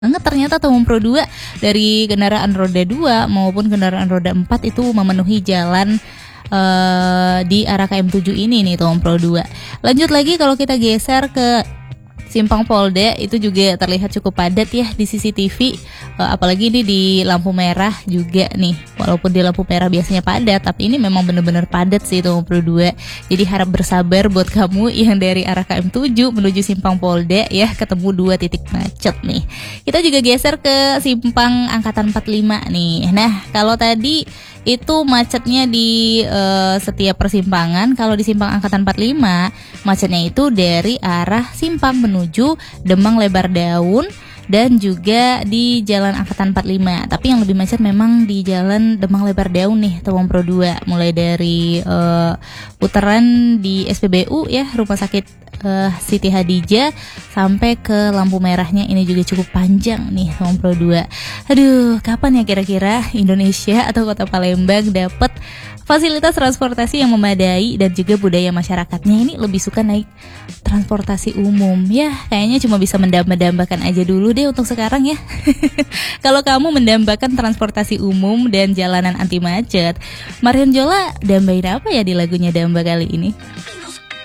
banget ternyata Tomon Pro 2 dari kendaraan roda 2 maupun kendaraan roda 4 itu memenuhi jalan di arah KM7 ini nih Tomon Pro 2. Lanjut lagi kalau kita geser ke Simpang Polda itu juga terlihat cukup padat ya di CCTV, apalagi ini di lampu merah juga nih. Walaupun di lampu merah biasanya padat, tapi ini memang benar-benar padat sih Tomon Pro 2. Jadi harap bersabar buat kamu yang dari arah KM7 menuju Simpang Polda ya, ketemu 2 titik macet nih. Kita juga geser ke Simpang Angkatan 45 nih. Nah, kalau tadi itu macetnya di setiap persimpangan. Kalau di Simpang Angkatan 45 macetnya itu dari arah Simpang menuju Demang Lebar Daun dan juga di Jalan Angkatan 45. Tapi yang lebih macet memang di Jalan Demang Lebar Daun nih Tomon Pro 2, mulai dari putaran di SPBU ya, Rumah Sakit Siti Hadijah sampai ke lampu merahnya ini juga cukup panjang nih Tomon Pro 2. Aduh, kapan ya kira-kira Indonesia atau Kota Palembang dapat fasilitas transportasi yang memadai dan juga budaya masyarakatnya ini lebih suka naik transportasi umum. Ya, kayaknya cuma bisa mendambakan aja dulu deh untuk sekarang ya. Kalau kamu mendambakan transportasi umum dan jalanan anti macet, Marion Jola dambain apa ya di lagunya Damba kali ini?